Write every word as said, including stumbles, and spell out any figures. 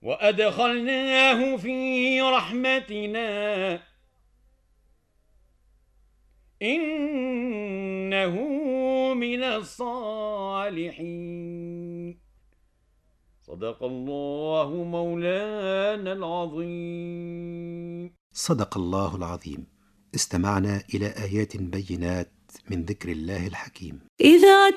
وأدخلناه في رحمتنا إنه من الصالحين. صدق الله مولانا العظيم. صدق الله العظيم. استمعنا إلى آيات بينات من ذكر الله الحكيم. إذا